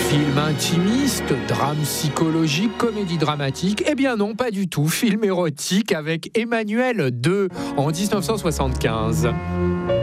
Film intimiste, drame psychologique, comédie dramatique? Eh bien non, pas du tout. Film érotique avec Emmanuel II en 1975.